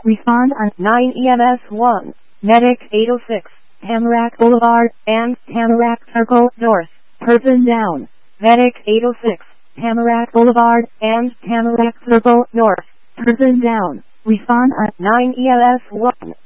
Respond on 9 EMS 1. Medic 806. Tamarack Boulevard and Tamarack Circle North. Person down. Medic 806. Tamarack Boulevard and Tamarack Circle North. Person down. Respond on 9 EMS 1.